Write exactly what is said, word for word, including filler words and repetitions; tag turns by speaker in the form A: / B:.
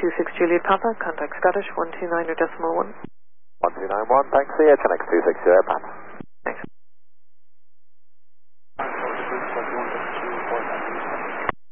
A: two six Juliet Papa, contact Scottish one two nine or decimal one.
B: one two nine one, thanks, C H N X two six Juliet Papa.